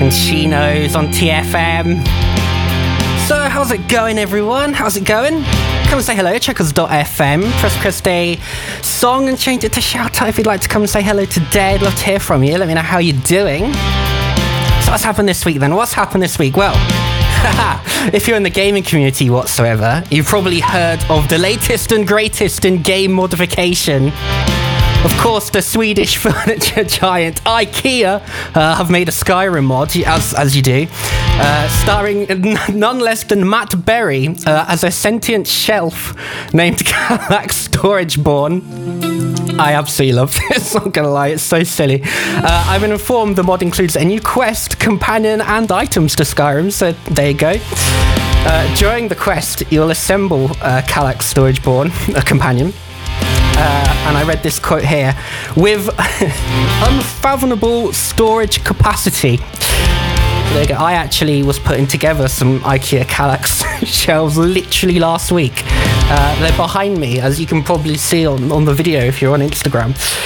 and She Knows on TFM. So, how's it going, everyone? How's it going? Come and say hello, checkers.fm. Press the song and change it to shout out if you'd like to come and say hello today. I'd love to hear from you. Let me know how you're doing. So, what's happened this week then? What's happened this week? Well, if you're in the gaming community whatsoever, you've probably heard of the latest and greatest in game modification. Of course, the Swedish furniture giant IKEA have made a Skyrim mod, as you do, starring none less than Matt Berry as a sentient shelf named Kallax Storageborn. I absolutely love this, not gonna lie, it's so silly. I've been informed the mod includes a new quest, companion, and items to Skyrim, so there you go. During the quest, you'll assemble Kallax Storageborn, a companion. And I read this quote here, with unfathomable storage capacity. So there you go. I actually was putting together some IKEA Kallax shelves literally last week. They're behind me, as you can probably see on the video if you're on Instagram.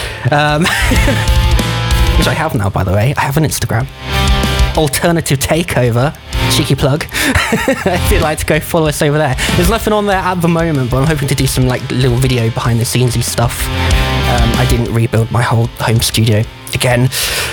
Which I have now, by the way. I have an Instagram. Alternative Takeover. Cheeky plug. If you'd like to go follow us over there. There's nothing on there at the moment, but I'm hoping to do some like little video behind the scenes stuff. I didn't rebuild my whole home studio again.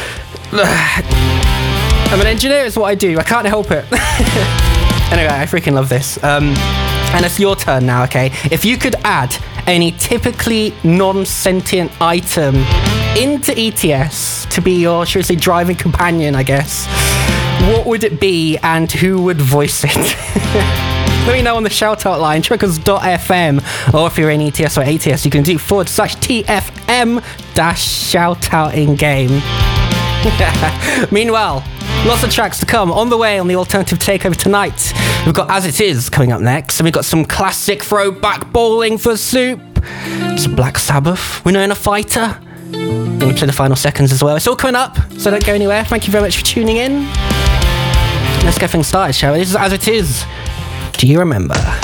I'm an engineer, is what I do. I can't help it. Anyway, I freaking love this. And it's your turn now, okay? If you could add any typically non-sentient item into ETS to be your, should we say, driving companion, I guess, what would it be and who would voice it? Let me know on the shout-out line, trickers.fm, or if you're in ETS or ATS, you can do /TFM-shoutout in-game. Meanwhile, lots of tracks to come on the way on the Alternative Takeover tonight. We've got As It Is coming up next, and we've got some classic throwback Bowling for Soup, some Black Sabbath, We're Not a Fighter. I'm going to play the final seconds as well. It's all coming up, so don't go anywhere. Thank you very much for tuning in. Let's get things started, shall we? This is As It Is. Do you remember?